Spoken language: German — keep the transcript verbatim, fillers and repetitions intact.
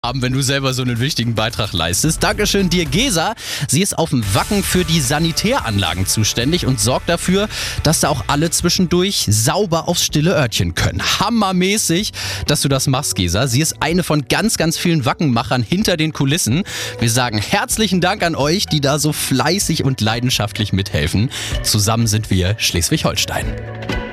haben, wenn du selber so einen wichtigen Beitrag leistest. Dankeschön dir, Gesa. Sie ist auf dem Wacken für die Sanitäranlagen zuständig und sorgt dafür, dass da auch alle zwischendurch sauber aufs stille Örtchen können. Hammermäßig, dass du das machst, Gesa. Sie ist eine von ganz, ganz vielen Wackenmachern hinter den Kulissen. Wir sagen herzlichen Dank an euch, die da so fleißig und leidenschaftlich mithelfen. Zusammen sind wir Schleswig-Holstein.